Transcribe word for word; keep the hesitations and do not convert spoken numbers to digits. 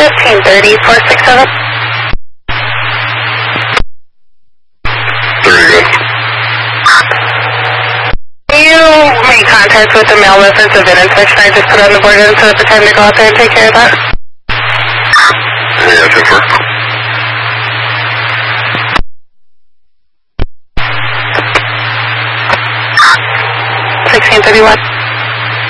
fifteen thirty, four six seven. Very good. Can you make contact with the mail reference of an inspection I just put on the board and set up a time to go out there and take care of that? Yeah, ten four. sixteen thirty-one.